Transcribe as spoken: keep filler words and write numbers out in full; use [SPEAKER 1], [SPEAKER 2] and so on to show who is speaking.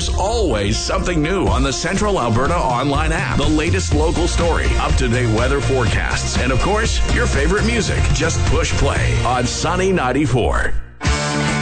[SPEAKER 1] There's always something new on the Central Alberta online app. The latest local story, up-to-date weather forecasts, and of course, your favorite music. Just push play on Sunny ninety-four.